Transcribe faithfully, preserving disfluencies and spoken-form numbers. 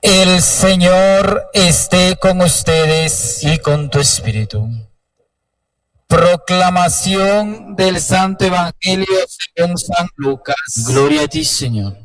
El Señor esté con ustedes y con tu espíritu. Proclamación del Santo Evangelio según San Lucas. Gloria a ti, Señor.